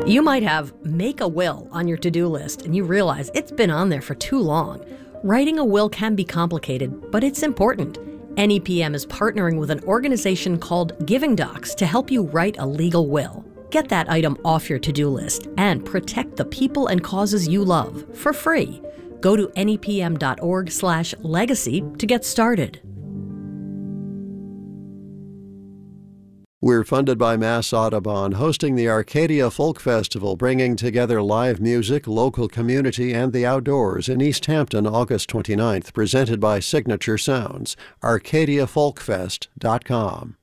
You might have make a will on your to-do list and you realize it's been on there for too long. Writing a will can be complicated, but it's important. NEPM is partnering with an organization called Giving Docs to help you write a legal will. Get that item off your to-do list and protect the people and causes you love for free. Go to nepm.org/legacy to get started. We're funded by Mass Audubon, hosting the Arcadia Folk Festival, bringing together live music, local community, and the outdoors in East Hampton, August 29th, presented by Signature Sounds. ArcadiaFolkFest.com.